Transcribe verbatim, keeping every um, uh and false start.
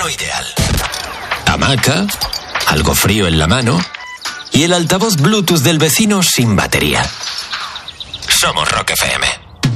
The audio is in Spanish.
verano ideal. Hamaca, algo frío en la mano y el altavoz Bluetooth del vecino sin batería. Somos Rock F M.